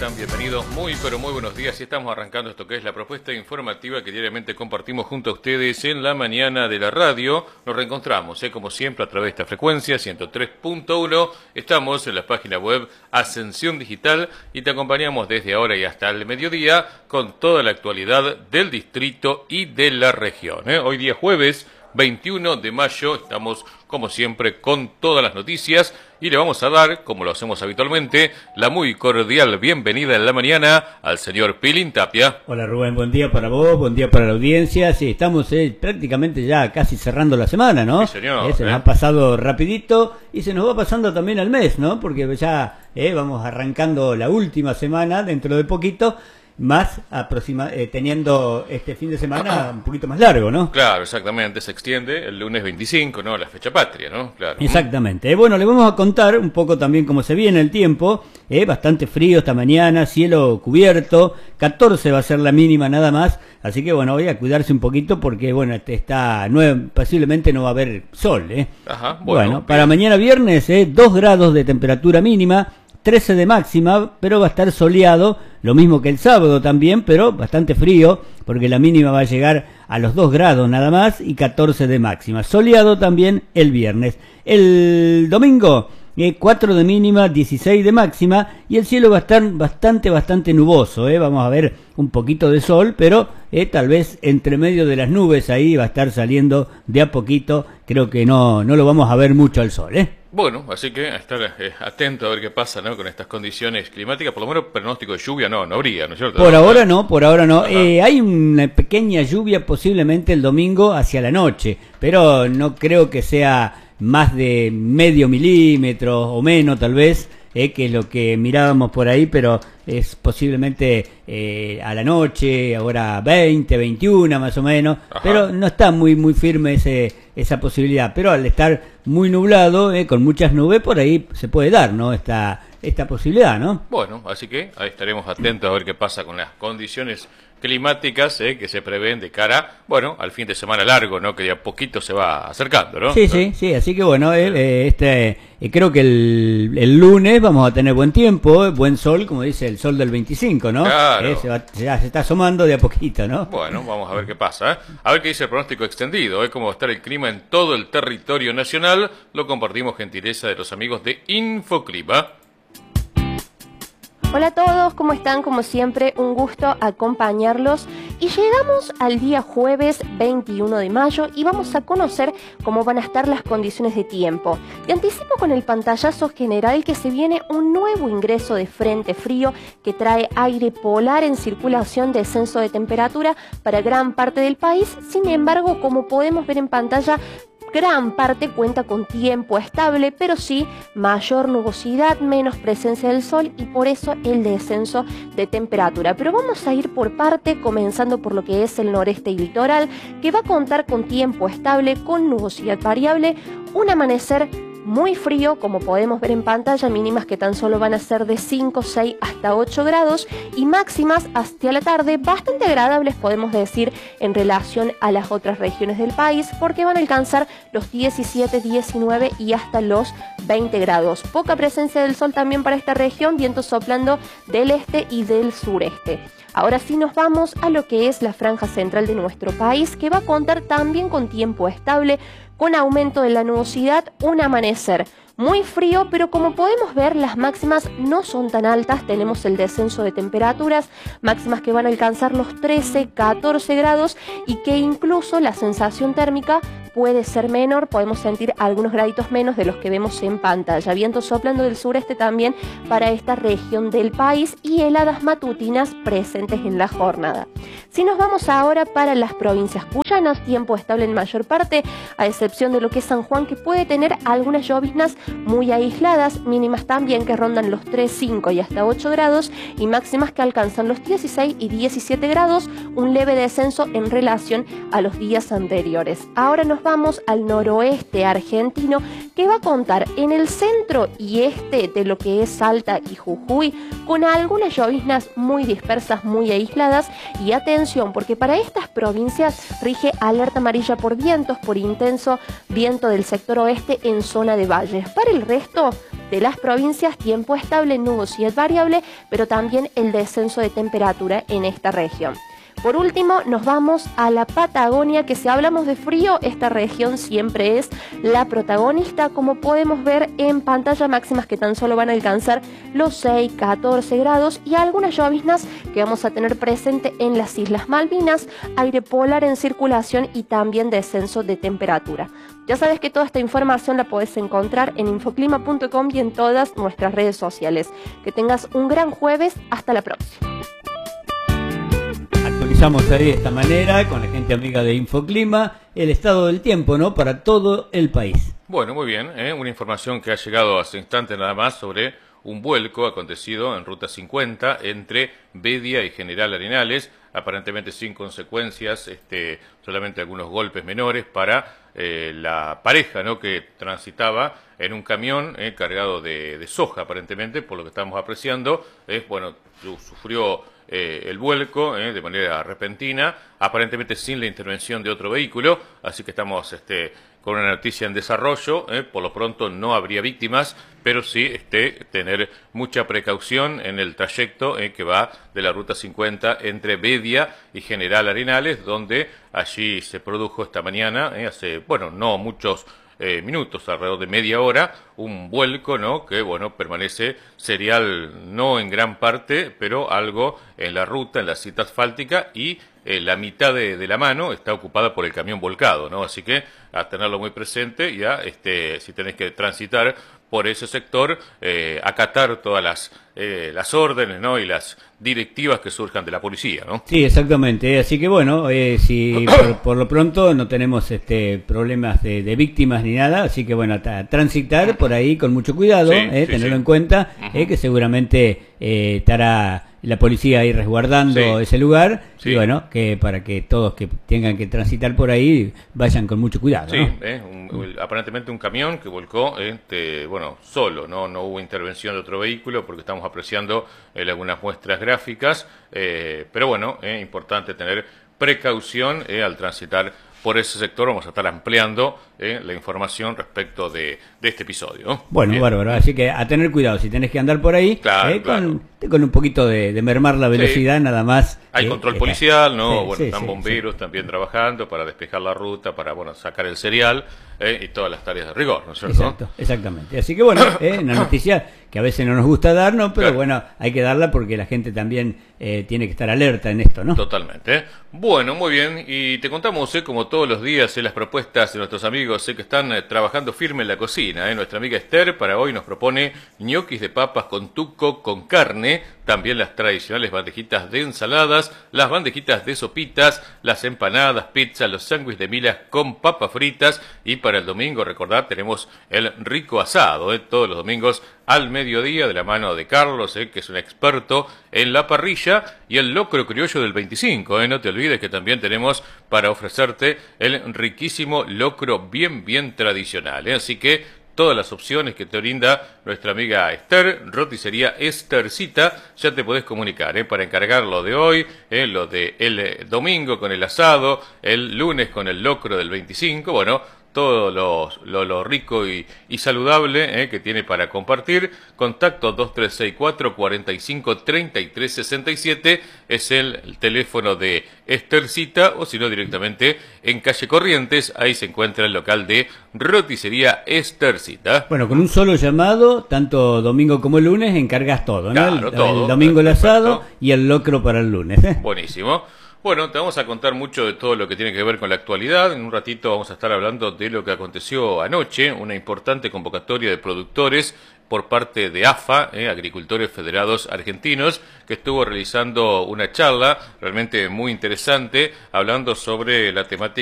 están? Bienvenidos, muy pero muy buenos días. Y estamos arrancando esto que es la propuesta informativa que diariamente compartimos junto a ustedes en la mañana de la radio. Nos reencontramos, como siempre, a través de esta frecuencia 103.1. Estamos en la página web Ascensión Digital y te acompañamos desde ahora y hasta el mediodía con toda la actualidad del distrito y de la región. Hoy día jueves 21 de mayo, estamos como siempre con todas las noticias y le vamos a dar, como lo hacemos habitualmente, la muy cordial bienvenida en la mañana al señor Pilín Tapia. Hola Rubén, buen día para vos, buen día para la audiencia. Sí, estamos prácticamente ya casi cerrando la semana, ¿no? Sí, señor. Se nos ha pasado rapidito y se nos va pasando también al mes, ¿no? Porque ya vamos arrancando la última semana dentro de poquito. Más teniendo este fin de semana un poquito más largo, ¿no? Claro, exactamente, se extiende el lunes 25, ¿no? La fecha patria, ¿no? Claro. Exactamente. Bueno, le vamos a contar un poco también cómo se viene el tiempo. Bastante frío esta mañana, cielo cubierto, 14 va a ser la mínima nada más. Así que bueno, voy a cuidarse un poquito porque bueno, posiblemente no va a haber sol, Ajá, bueno, para mañana viernes, 2 grados de temperatura mínima. 13 de máxima, pero va a estar soleado, lo mismo que el sábado también, pero bastante frío, porque la mínima va a llegar a los 2 grados nada más y 14 de máxima. Soleado también el viernes. El domingo, 4 de mínima, 16 de máxima, y el cielo va a estar bastante nuboso, Vamos a ver un poquito de sol, pero tal vez entre medio de las nubes ahí va a estar saliendo de a poquito. Creo que no lo vamos a ver mucho al sol, Bueno, así que a estar atento a ver qué pasa, ¿no? Con estas condiciones climáticas. Por lo menos pronóstico de lluvia no habría, ¿no es cierto? Por ahora no. Hay una pequeña lluvia posiblemente el domingo hacia la noche, pero no creo que sea más de medio milímetro o menos tal vez, que es lo que mirábamos por ahí, pero es posiblemente a la noche, ahora 20, 21 más o menos. Ajá. Pero no está muy firme esa posibilidad, pero al estar muy nublado, con muchas nubes, por ahí se puede dar, ¿no? Esta posibilidad, ¿no? Bueno, así que ahí estaremos atentos a ver qué pasa con las condiciones climáticas que se prevén de cara, bueno, al fin de semana largo, ¿no? Que de a poquito se va acercando, ¿no? Sí, así que bueno, creo que el lunes vamos a tener buen tiempo, buen sol, como dice el sol del 25, ¿no? Claro. Se está asomando de a poquito, ¿no? Bueno, vamos a ver qué pasa, A ver qué dice el pronóstico extendido, cómo va a estar el clima en todo el territorio nacional. Lo compartimos, gentileza de los amigos de Infoclima. Hola a todos, ¿cómo están? Como siempre, un gusto acompañarlos. Y llegamos al día jueves 21 de mayo y vamos a conocer cómo van a estar las condiciones de tiempo. Te anticipo con el pantallazo general que se viene un nuevo ingreso de frente frío que trae aire polar en circulación, descenso de temperatura para gran parte del país. Sin embargo, como podemos ver en pantalla, gran parte cuenta con tiempo estable, pero sí mayor nubosidad, menos presencia del sol y por eso el descenso de temperatura. Pero vamos a ir por parte, comenzando por lo que es el noreste y litoral, que va a contar con tiempo estable, con nubosidad variable, un amanecer muy frío, como podemos ver en pantalla, mínimas que tan solo van a ser de 5, 6 hasta 8 grados y máximas hacia la tarde bastante agradables, podemos decir, en relación a las otras regiones del país, porque van a alcanzar los 17, 19 y hasta los 20 grados. Poca presencia del sol también para esta región, vientos soplando del este y del sureste. Ahora sí nos vamos a lo que es la franja central de nuestro país, que va a contar también con tiempo estable, con aumento de la nubosidad, un amanecer muy frío, pero como podemos ver las máximas no son tan altas. Tenemos el descenso de temperaturas, máximas que van a alcanzar los 13, 14 grados y que incluso la sensación térmica puede ser menor, podemos sentir algunos graditos menos de los que vemos en pantalla. Vientos soplando del sureste también para esta región del país y heladas matutinas presentes en la jornada. Si nos vamos ahora para las provincias cuyanas, tiempo estable en mayor parte, a excepción de lo que es San Juan, que puede tener algunas lloviznas muy aisladas, mínimas también que rondan los 3, 5 y hasta 8 grados y máximas que alcanzan los 16 y 17 grados, un leve descenso en relación a los días anteriores. Ahora nos vamos al noroeste argentino, que va a contar en el centro y este de lo que es Salta y Jujuy con algunas lloviznas muy dispersas, muy aisladas. Y atención, porque para estas provincias rige alerta amarilla por vientos, por intenso viento del sector oeste en zona de valles. Para el resto de las provincias, tiempo estable, nubosidad variable, pero también el descenso de temperatura en esta región. Por último, nos vamos a la Patagonia, que si hablamos de frío, esta región siempre es la protagonista, como podemos ver en pantalla, máximas que tan solo van a alcanzar los 6, 14 grados y algunas lloviznas que vamos a tener presente en las Islas Malvinas, aire polar en circulación y también descenso de temperatura. Ya sabes que toda esta información la podés encontrar en infoclima.com y en todas nuestras redes sociales. Que tengas un gran jueves, hasta la próxima. Actualizamos ahí de esta manera con la gente amiga de Infoclima el estado del tiempo, ¿no? Para todo el país. Bueno, muy bien, una información que ha llegado hace instantes nada más sobre un vuelco acontecido en Ruta 50 entre Bedia y General Arenales, aparentemente sin consecuencias, solamente algunos golpes menores para la pareja, ¿no?, que transitaba en un camión cargado de soja, aparentemente, por lo que estamos apreciando. Bueno, sufrió el vuelco de manera repentina, aparentemente sin la intervención de otro vehículo, así que estamos con una noticia en desarrollo. Por lo pronto no habría víctimas, pero sí tener mucha precaución en el trayecto que va de la Ruta 50 entre Bedia y General Arenales, donde allí se produjo esta mañana, hace, bueno, no muchos minutos, alrededor de media hora, un vuelco, ¿no?, que, bueno, permanece serial, no en gran parte, pero algo en la ruta, en la cinta asfáltica, y la mitad de la mano está ocupada por el camión volcado, ¿no? Así que a tenerlo muy presente y si tenés que transitar por ese sector, acatar todas las órdenes, ¿no?, y las directivas que surjan de la policía, ¿no? Sí, exactamente. Así que bueno, si por lo pronto no tenemos problemas de víctimas ni nada, así que bueno, transitar por ahí con mucho cuidado, sí, tenerlo en cuenta, que seguramente estará la policía ahí resguardando ese lugar, y bueno, que para que todos que tengan que transitar por ahí vayan con mucho cuidado. Sí, ¿no? Aparentemente un camión que volcó, bueno, solo, no hubo intervención de otro vehículo, porque estamos apreciando algunas muestras gráficas, pero bueno, es importante tener precaución al transitar por ese sector. Vamos a estar ampliando la información respecto de este episodio, ¿no? Bueno, bien, bárbaro, así que a tener cuidado si tenés que andar por ahí, claro. Con un poquito de mermar la velocidad, nada más. Hay control policial, ¿no? Sí, bueno, están bomberos también trabajando para despejar la ruta, para, bueno, sacar el cereal y todas las tareas de rigor, ¿no es cierto? Exacto, exactamente. Así que bueno, una noticia que a veces no nos gusta dar, ¿no? Pero bueno, hay que darla porque la gente también tiene que estar alerta en esto, ¿no? Totalmente. Bueno, muy bien, y te contamos, como todos los días, las propuestas de nuestros amigos que están trabajando firme en la cocina. Nuestra amiga Esther para hoy nos propone ñoquis de papas con tuco con carne, también las tradicionales bandejitas de ensaladas, las bandejitas de sopitas, las empanadas, pizza, los sándwiches de milas con papas fritas, y para el domingo, recordad, tenemos el rico asado, todos los domingos al mediodía, de la mano de Carlos, que es un experto en la parrilla, y el locro criollo del 25, no te olvides que también tenemos para ofrecerte el riquísimo locro bien tradicional, así que todas las opciones que te brinda nuestra amiga Esther, roticería Esthercita. Ya te podés comunicar para encargar lo de hoy, lo de el domingo con el asado, el lunes con el locro del 25, bueno, todo lo rico y saludable que tiene para compartir. Contacto 2364 45 33 67 es el teléfono de Esthercita, o si no, directamente en calle Corrientes, ahí se encuentra el local de roticería Esthercita. Bueno, con un solo llamado, tanto domingo como lunes, encargas todo, ¿no? Claro, todo. El domingo el asado, perfecto, y el locro para el lunes. Buenísimo. Bueno, te vamos a contar mucho de todo lo que tiene que ver con la actualidad. En un ratito vamos a estar hablando de lo que aconteció anoche, una importante convocatoria de productores por parte de AFA, Agricultores Federados Argentinos, que estuvo realizando una charla realmente muy interesante, hablando sobre la temática